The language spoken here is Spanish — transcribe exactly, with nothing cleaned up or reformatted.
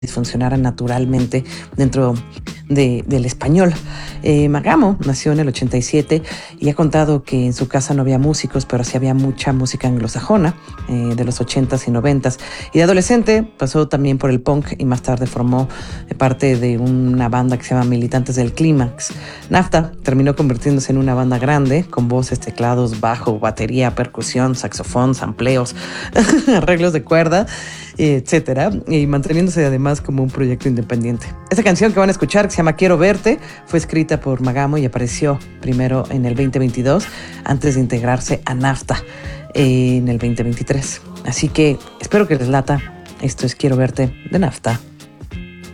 funcionara naturalmente dentro de, del español. Eh, Magamo nació en el ochenta y siete y ha contado que en su casa no había músicos, pero sí había mucha música anglosajona eh, de los ochentas y noventas. Y de adolescente pasó también por el punk y más tarde formó parte de una banda que se llama Militantes del Clímax. Nafta terminó convirtiéndose en una banda grande con voces, teclados, bajo, batería, percusión, saxofón, sampleos, arreglos de cuerda, etcétera, y manteniéndose además como un proyecto independiente. Esta canción que van a escuchar, que se llama Quiero Verte, fue escrita por Magamo y apareció primero en el veinte veintidós antes de integrarse a Nafta en el veinte veintitrés. Así que espero que les lata. Esto es Quiero Verte de Nafta.